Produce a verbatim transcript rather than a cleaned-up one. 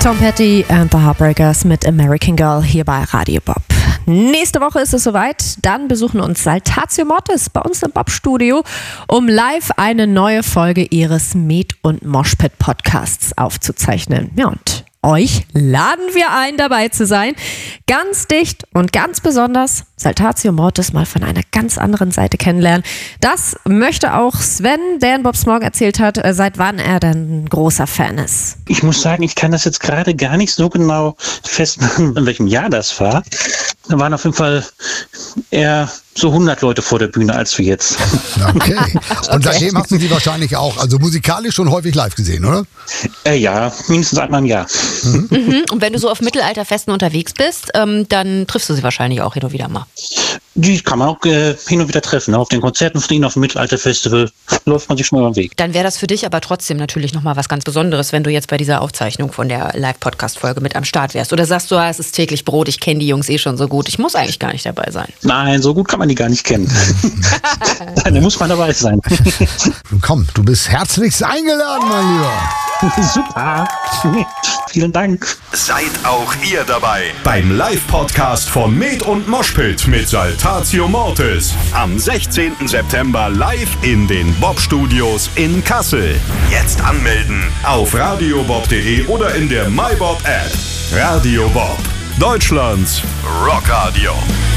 Tom Petty and the Heartbreakers mit American Girl hier bei Radio Bob. Nächste Woche ist es soweit, dann besuchen uns Saltatio Mortis bei uns im Bob-Studio, um live eine neue Folge ihres Met- und Moshpit-Podcasts aufzuzeichnen. Ja, und euch laden wir ein, dabei zu sein. Ganz dicht und ganz besonders Saltatio Mortis mal von einer ganz anderen Seite kennenlernen. Das möchte auch Sven, der in Bobs Morgen erzählt hat, seit wann er denn ein großer Fan ist. Ich muss sagen, ich kann das jetzt gerade gar nicht so genau festmachen, in welchem Jahr das war. Da waren auf jeden Fall eher so hundert Leute vor der Bühne als wir jetzt. Okay. Und Okay. seitdem hast du sie wahrscheinlich auch, also musikalisch schon häufig live gesehen, oder? Äh, ja, mindestens einmal im Jahr. Mhm. Und wenn du so auf Mittelalterfesten unterwegs bist, ähm, dann triffst du sie wahrscheinlich auch hin und wieder mal. Die kann man auch äh, hin und wieder treffen. Ne? Auf den Konzerten von ihnen, auf dem Mittelalterfestival läuft man sich schon mal über den Weg. Dann wäre das für dich aber trotzdem natürlich nochmal was ganz Besonderes, wenn du jetzt bei dieser Aufzeichnung von der Live-Podcast-Folge mit am Start wärst. Oder sagst du, ah, es ist täglich Brot, ich kenne die Jungs eh schon so gut, ich muss eigentlich gar nicht dabei sein. Nein, so gut kann man die gar nicht kennen. Da muss man dabei sein. Komm, du bist herzlichst eingeladen, mein Lieber. Super. Vielen Dank. Seid auch ihr dabei beim Live-Podcast von Met und Moshpit mit Saltatio Mortis. Am sechzehnten September live in den Bob-Studios in Kassel. Jetzt anmelden auf radiobob punkt de oder in der MyBob-App. Radio Bob, Deutschlands Rockradio.